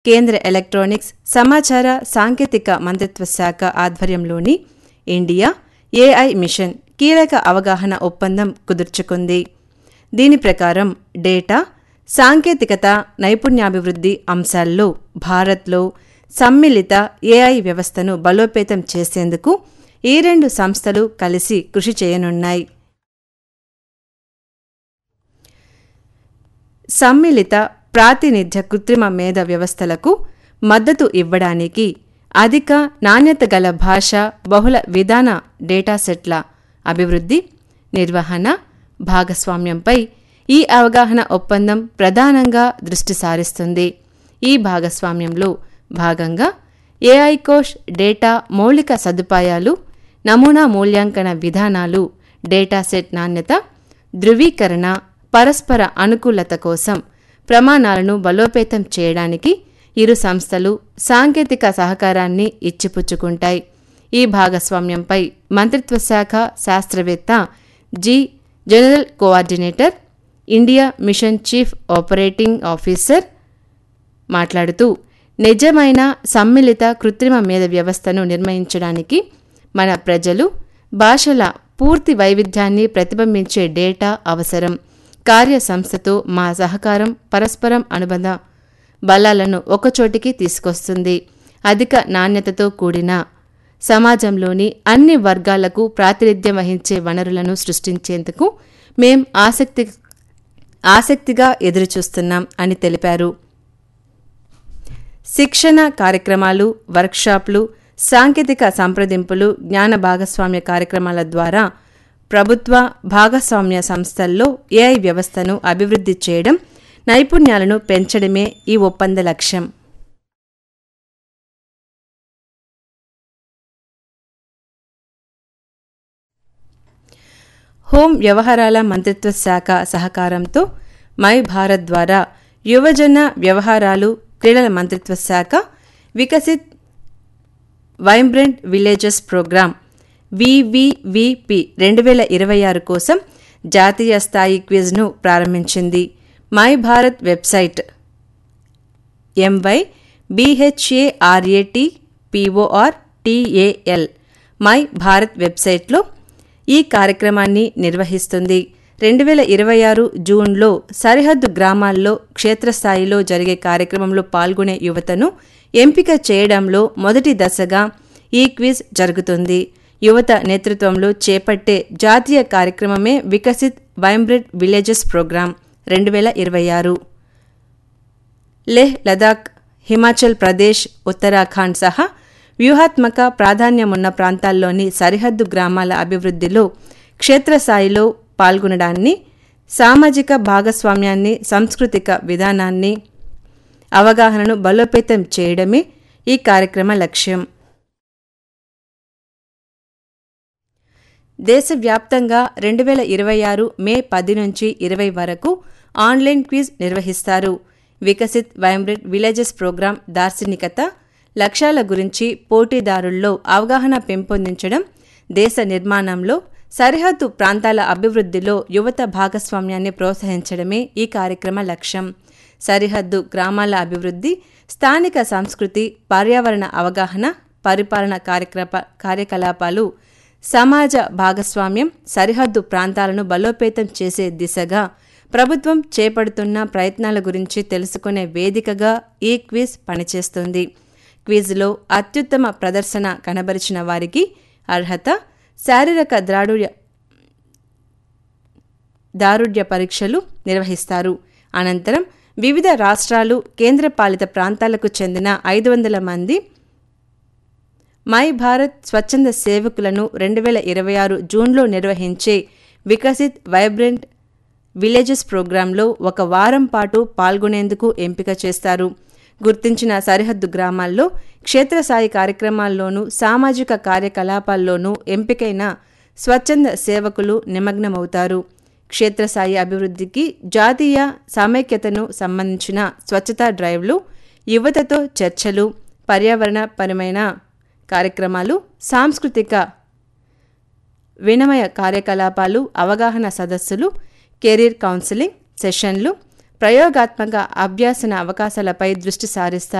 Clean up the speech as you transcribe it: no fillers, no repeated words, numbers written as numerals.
కేంద్ర ఎలక్ట్రానిక్స్ సమాచార సాంకేతిక మంత్రిత్వ శాఖ ఆధ్వర్యంలోని ఇండియా ఏఐ మిషన్ కీలక అవగాహన ఒప్పందం కుదుర్చుకుంది. దీని ప్రకారం డేటా, సాంకేతికత, నైపుణ్యాభివృద్ధి అంశాల్లో భారత్లో సమ్మిళిత ఏఐ వ్యవస్థను బలోపేతం చేసేందుకు ఈ రెండు సంస్థలు కలిసి కృషి చేయనున్నాయి. సమ్మిళిత ప్రాతినిధ్య కృత్రిమ మేధ వ్యవస్థలకు మద్దతు ఇవ్వడానికి అధిక నాణ్యత గల భాష బహుళ విధాన డేటాసెట్ల అభివృద్ధి, నిర్వహణ, భాగస్వామ్యంపై ఈ అవగాహన ఒప్పందం ప్రధానంగా దృష్టి సారిస్తుంది. ఈ భాగస్వామ్యంలో భాగంగా ఏఐ కోష్ డేటా మౌలిక సదుపాయాలు, నమూనా మూల్యాంకన విధానాలు, డేటాసెట్ నాణ్యత, ధృవీకరణ, పరస్పర అనుకూలత కోసం ప్రమాణాలను బలోపేతం చేయడానికి ఇరు సంస్థలు సాంకేతిక సహకారాన్ని ఇచ్చిపుచ్చుకుంటాయి. ఈ భాగస్వామ్యంపై మంత్రిత్వ శాఖ శాస్త్రవేత్త G. General coordinator, India mission chief operating officer మాట్లాడుతూ, నిజమైన సమ్మిళిత కృత్రిమ మేధ వ్యవస్థను నిర్మించడానికి మన ప్రజలు, భాషల పూర్తి వైవిధ్యాన్ని ప్రతిబింబించే డేటా అవసరం. కార్య సంస్థతో మా సహకారం పరస్పరం అనుబంధ బలాలను ఒకచోటికి తీసుకొస్తుంది. అధిక నాణ్యతతో కూడిన సమాజంలోని అన్ని వర్గాలకు ప్రాతినిధ్యం వహించే వనరులను సృష్టించేందుకు మేం ఆసక్తిగా ఎదురుచూస్తున్నాం అని తెలిపారు. శిక్షణ కార్యక్రమాలు, వర్క్షాప్లు, సాంకేతిక సంప్రదింపులు, జ్ఞాన భాగస్వామ్య కార్యక్రమాల ద్వారా ప్రభుత్వ భాగస్వామ్య సంస్థల్లో ఏఐ వ్యవస్థను అభివృద్ధి చేయడం, నైపుణ్యాలను పెంచడమే ఈ ఒప్పంద లక్ష్యం. హోం వ్యవహారాల మంత్రిత్వ శాఖ సహకారంతో మై భారత్ ద్వారా యువజన వ్యవహారాలు, క్రీడల మంత్రిత్వ శాఖ వికసిత్ వైబ్రెంట్ విలేజెస్ ప్రోగ్రాం వివివిపి 2026 కోసం జాతీయ స్థాయి క్విజ్ను ప్రారంభించింది. My Bharat website MYBHARATPORTAL my Bharat వెబ్సైట్లో ఈ కార్యక్రమాన్ని నిర్వహిస్తుంది. 2026 జూన్లో సరిహద్దు గ్రామాల్లో క్షేత్రస్థాయిలో జరిగే కార్యక్రమంలో పాల్గొనే యువతను ఎంపిక చేయడంలో మొదటి దశగా ఈ క్విజ్ జరుగుతుంది. యువత నేతృత్వంలో చేపట్టే జాతీయ కార్యక్రమమే Viksit vibrant villages programme 2026. Leh, Ladakh, Himachal Pradesh, Uttarakhand సహా వ్యూహాత్మక ప్రాధాన్యమున్న ప్రాంతాల్లోని సరిహద్దు గ్రామాల అభివృద్ధిలో క్షేత్రస్థాయిలో పాల్గొనడాన్ని, సామాజిక భాగస్వామ్యాన్ని, సాంస్కృతిక విధానాన్ని, అవగాహనను బలోపేతం చేయడమే ఈ కార్యక్రమ లక్ష్యం. దేశవ్యాప్తంగా 2026 మే 10 నుంచి 20 వరకు ఆన్లైన్ క్విజ్ నిర్వహిస్తారు. వికసిత్ వైబ్రెంట్ విలేజెస్ ప్రోగ్రాం దార్శనికత, లక్ష్యాల గురించి పోటీదారుల్లో అవగాహన పెంపొందించడం, దేశ నిర్మాణంలో సరిహద్దు ప్రాంతాల అభివృద్ధిలో యువత భాగస్వామ్యాన్ని ప్రోత్సహించడమే ఈ కార్యక్రమ లక్ష్యం. సరిహద్దు గ్రామాల అభివృద్ధి, స్థానిక సంస్కృతి, పర్యావరణ అవగాహన, పరిపాలన కార్యకలాపాలు, సమాజ భాగస్వామ్యం, సరిహద్దు ప్రాంతాలను బలోపేతం చేసే దిశగా ప్రభుత్వం చేపడుతున్న ప్రయత్నాల గురించి తెలుసుకునే వేదికగా ఈ క్విజ్ పనిచేస్తుంది. క్విజ్లో అత్యుత్తమ ప్రదర్శన కనబరిచిన వారికి అర్హత, శారీరక దారుఢ్య పరీక్షలు నిర్వహిస్తారు. అనంతరం వివిధ రాష్ట్రాలు, కేంద్రపాలిత ప్రాంతాలకు చెందిన 500 మంది మై భారత్ స్వచ్ఛంద సేవకులను 2026 జూన్లో నిర్వహించే వికసిత్ వైబ్రెంట్ విలేజెస్ ప్రోగ్రాంలో 1 వారం పాటు పాల్గొనేందుకు ఎంపిక చేస్తారు. గుర్తించిన సరిహద్దు గ్రామాల్లో క్షేత్రస్థాయి కార్యక్రమాల్లోనూ, సామాజిక కార్యకలాపాల్లోనూ ఎంపికైన స్వచ్ఛంద సేవకులు నిమగ్నమవుతారు. క్షేత్రస్థాయి అభివృద్ధికి, జాతీయ సమైక్యతను సంబంధించిన స్వచ్ఛతా డ్రైవ్లు, యువతతో చర్చలు, పర్యావరణపరమైన కార్యక్రమాలు, సాంస్కృతిక వినిమయ కార్యకలాపాలు, అవగాహన సదస్సులు, కెరీర్ కౌన్సిలింగ్ సెషన్లు, ప్రయోగాత్మక అభ్యాసన అవకాశాలపై దృష్టి సారిస్తారు.